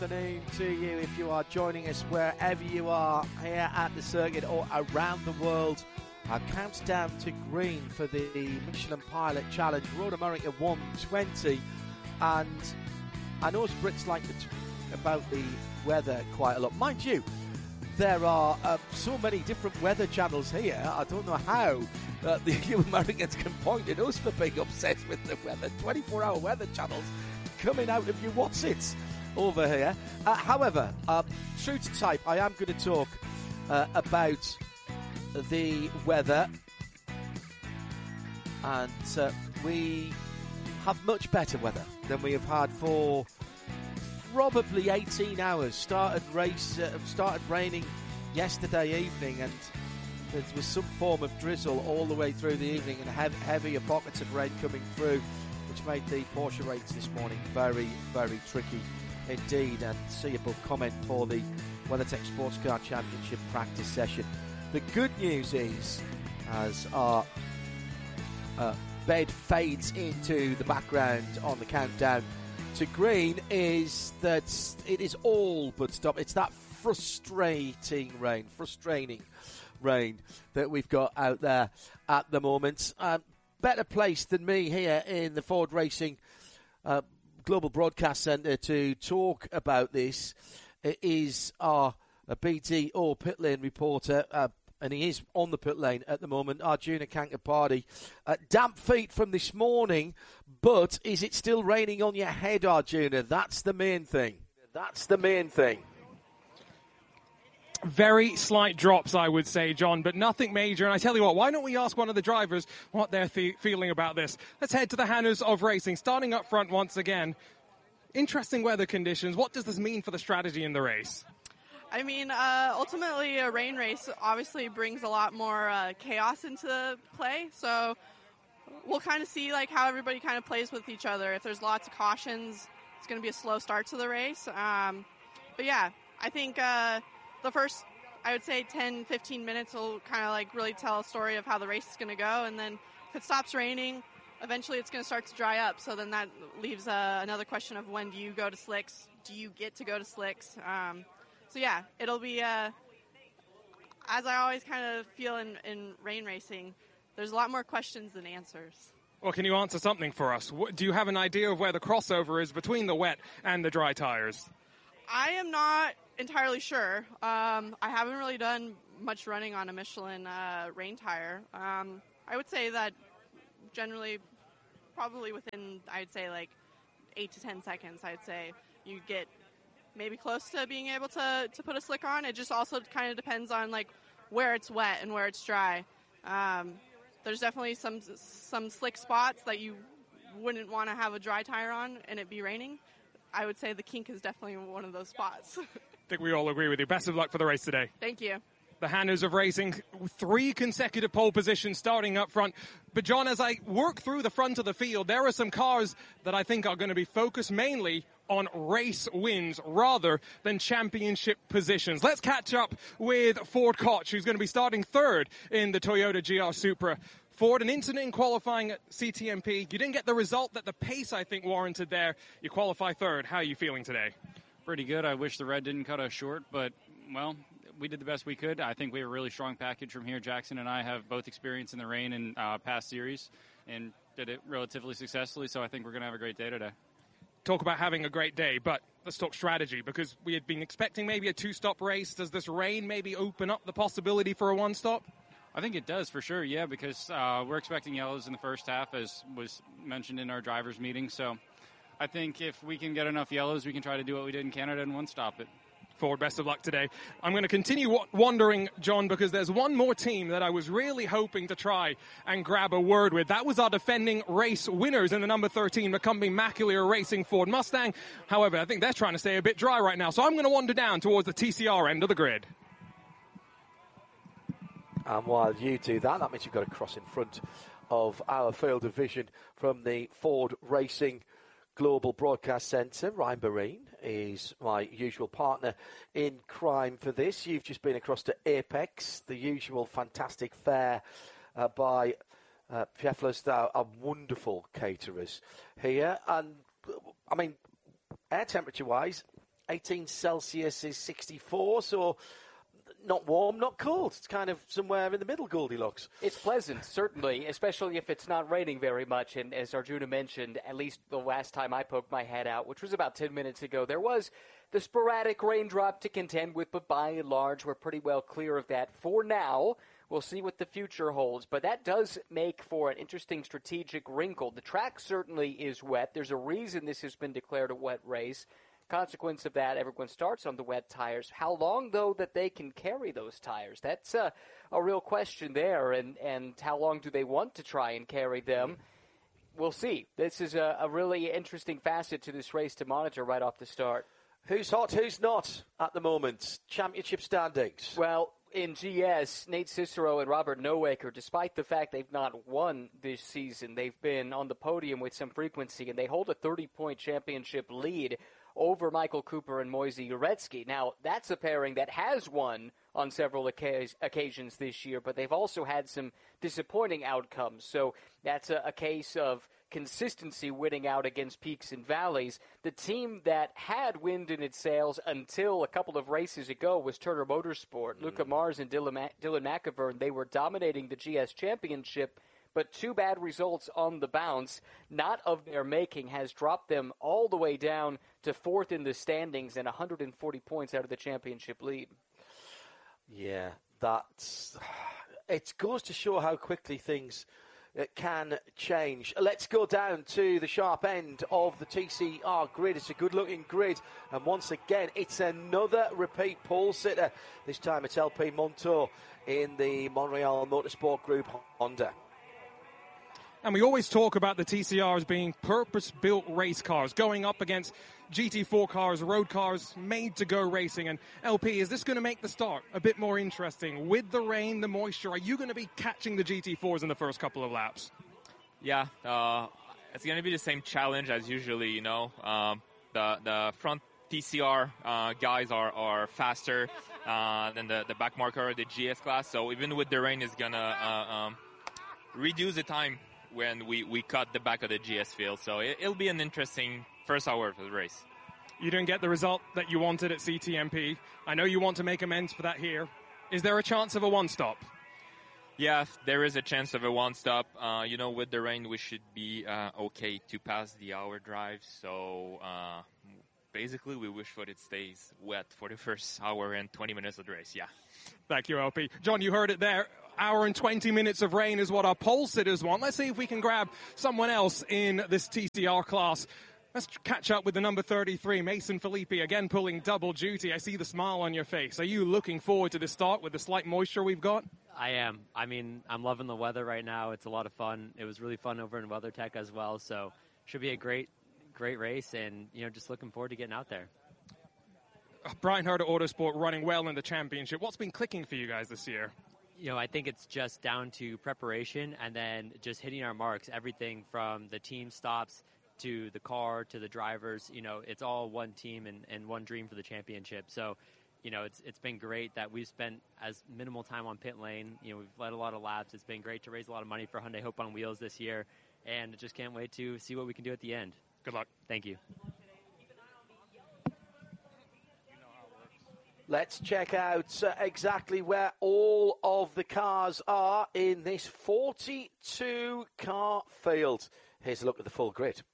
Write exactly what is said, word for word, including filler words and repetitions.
Afternoon to you if you are joining us wherever you are here at the circuit or around the world. Our countdown to green for the Michelin Pilot Challenge, Road America one twenty. And I know us Brits like to talk about the weather quite a lot. Mind you, there are uh, so many different weather channels here. I don't know how uh, the you Americans can point at us for being obsessed with the weather. twenty-four hour weather channels coming out of your what's-its over here. Uh, however, uh, true to type, I am going to talk uh, about the weather. And uh, we have much better weather than we have had for probably eighteen hours. Started race, uh, started raining yesterday evening, and there was some form of drizzle all the way through the evening, and hev- heavier pockets of rain coming through, which made the Porsche race this morning very, very tricky indeed. And see above comment for the WeatherTech Sports Car Championship practice session. The good news is, as our uh, bed fades into the background on the countdown to green, is that it is all but stopped. It's that frustrating rain, frustrating rain that we've got out there at the moment. Um, better placed than me here in the Ford Racing uh, Global Broadcast Centre to talk about this is our uh, B T O pit lane reporter, uh, and he is on the pit lane at the moment, Arjuna Kankapati. Uh, damp feet from this morning, but is it still raining on your head, Arjuna? That's the main thing. That's the main thing. Very slight drops, I would say, John, but nothing major. And I tell you what, why don't we ask one of the drivers what they're fe- feeling about this? Let's head to the Hannahs of Racing, starting up front once again. Interesting weather conditions. What does this mean for the strategy in the race? I mean, uh, ultimately, a rain race obviously brings a lot more uh, chaos into play. So we'll kind of see like how everybody kind of plays with each other. If there's lots of cautions, it's going to be a slow start to the race. Um, but yeah, I think uh, the first, I would say, ten, fifteen minutes will kind of like really tell a story of how the race is going to go. And then if it stops raining, eventually it's going to start to dry up. So then that leaves uh, another question of when do you go to slicks? Do you get to go to slicks? Um, So, yeah, it'll be, uh, as I always kind of feel in, in rain racing, there's a lot more questions than answers. Well, can you answer something for us? Do you have an idea of where the crossover is between the wet and the dry tires? I am not entirely sure. Um, I haven't really done much running on a Michelin uh, rain tire. Um, I would say that generally probably within, I'd say, like eight to ten seconds, I'd say you get maybe close to being able to, to put a slick on. It just also kind of depends on like where it's wet and where it's dry. Um, there's definitely some some slick spots that you wouldn't want to have a dry tire on and it be raining. I would say the kink is definitely one of those spots. I think we all agree with you. Best of luck for the race today. Thank you. The Hannahs of Racing, three consecutive pole positions starting up front. But, John, as I work through the front of the field, there are some cars that I think are going to be focused mainly on race wins rather than championship positions. Let's catch up with Ford Koch, who's going to be starting third in the Toyota G R Supra. Ford, an incident in qualifying at C T M P. You didn't get the result that the pace, I think, warranted there. You qualify third. How are you feeling today? Pretty good. I wish the red didn't cut us short, but, well, we did the best we could. I think we have a really strong package from here. Jackson and I have both experience in the rain in uh, past series and did it relatively successfully, so I think we're going to have a great day today. Talk about having a great day, but let's talk strategy, because we had been expecting maybe a two-stop race. Does this rain maybe open up the possibility for a one-stop? I think it does for sure, yeah, because uh, we're expecting yellows in the first half, as was mentioned in our drivers' meeting. So I think if we can get enough yellows, we can try to do what we did in Canada and one-stop it. Ford, best of luck today. I'm going to continue w- wondering, John, because there's one more team that I was really hoping to try and grab a word with. That was our defending race winners in the number thirteen, Macomb Maculaire Racing Ford Mustang. However, I think they're trying to stay a bit dry right now, so I'm going to wander down towards the T C R end of the grid. And while you do that, that means you've got to cross in front of our field of vision from the Ford Racing Global Broadcast Centre. Ryan Barine is my usual partner in crime for this. You've just been across to Apex, the usual fantastic fare uh, by uh, Pfeffler's, our, our wonderful caterers here. And, I mean, air temperature-wise, eighteen Celsius is sixty-four, so not warm, not cold. It's kind of somewhere in the middle, Goldilocks. It's pleasant, certainly, especially if it's not raining very much. And as Arjuna mentioned, at least the last time I poked my head out, which was about ten minutes ago, there was the sporadic raindrop to contend with, but by and large, we're pretty well clear of that for now. We'll see what the future holds, but that does make for an interesting strategic wrinkle. The track certainly is wet. There's a reason this has been declared a wet race. Consequence of that, everyone starts on the wet tires. How long, though, that they can carry those tires? That's a, a real question there, and, and how long do they want to try and carry them? We'll see. This is a, a really interesting facet to this race to monitor right off the start. Who's hot, who's not at the moment? Championship standings. Well, in G S, Nate Cicero and Robert Nowaker, despite the fact they've not won this season, they've been on the podium with some frequency, and they hold a thirty-point championship lead over Michael Cooper and Moisey Uretsky. Now, that's a pairing that has won on several ocas- occasions this year, but they've also had some disappointing outcomes. So that's a, a case of consistency winning out against peaks and valleys. The team that had wind in its sails until a couple of races ago was Turner Motorsport. Mm. Luca Mars and Dylan, Ma- Dylan McIvern, they were dominating the G S Championship, but two bad results on the bounce, not of their making, has dropped them all the way down to fourth in the standings and one hundred forty points out of the championship lead. Yeah, that's... It goes to show how quickly things uh, can change. Let's go down to the sharp end of the T C R grid. It's a good-looking grid, and once again, it's another repeat pole sitter. This time it's L P Monto in the Montreal Motorsport Group Honda. And we always talk about the T C R as being purpose-built race cars, going up against G T four cars, road cars, made to go racing. And L P, is this going to make the start a bit more interesting? With the rain, the moisture, are you going to be catching the G T fours in the first couple of laps? Yeah, uh, it's going to be the same challenge as usually, you know. Um, the, the front T C R uh, guys are, are faster uh, than the, the back marker, the G S class. So even with the rain, it's going to uh, um, reduce the time when we, we cut the back of the G S field. So it, it'll be an interesting first hour of the race. You didn't get the result that you wanted at C T M P. I know you want to make amends for that here. Is there a chance of a one-stop? Yeah, there is a chance of a one-stop. Uh, you know, with the rain, we should be uh, okay to pass the hour drive. So uh, basically, we wish for it stays wet for the first hour and twenty minutes of the race, yeah. Thank you, L P. John, you heard it there. Hour and twenty minutes of rain is what our pole sitters want. Let's see if we can grab someone else in this T C R class. Let's catch up with the number thirty-three, Mason Filippi, again pulling double duty. I see the smile on your face. Are you looking forward to the start with the slight moisture we've got? I am. I mean, I'm loving the weather right now. It's a lot of fun. It was really fun over in WeatherTech as well. So should be a great, great race, and you know, just looking forward to getting out there. Brian Herta Autosport running well in the championship. What's been clicking for you guys this year? You know, I think it's just down to preparation and then just hitting our marks. Everything from the team stops to the car to the drivers. You know, it's all one team and, and one dream for the championship. So, you know, it's it's been great that we've spent as minimal time on pit lane. You know, we've led a lot of laps. It's been great to raise a lot of money for Hyundai Hope on Wheels this year. And just can't wait to see what we can do at the end. Good luck. Thank you. Let's check out uh, exactly where all of the cars are in this forty-two car field. Here's a look at the full grid.